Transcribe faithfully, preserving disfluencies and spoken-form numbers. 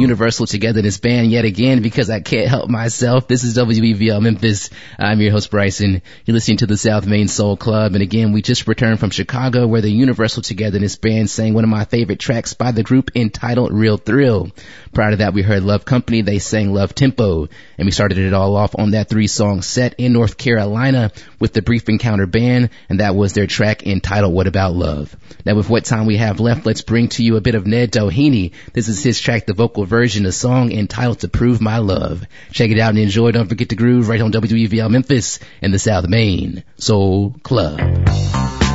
Universal Togetherness Band yet again because I can't help myself. This is W E V L Memphis. I'm your host, Bryson. You're listening to the South Main Soul Club. And again, we just returned from Chicago where the Universal Togetherness Band sang one of my favorite tracks by the group entitled Real Thrill. Prior to that, we heard Love Company. They sang Love Tempo. And we started it all off on that three-song set in North Carolina with the Brief Encounter Band. And that was their track entitled What About Love. Now, with what time we have left, let's bring to you a bit of Ned Doheny. This is his track, the vocal version, a song entitled To Prove My Love. Check it out and enjoy. Don't forget to groove right on W E V L Memphis and the South Main Soul Club.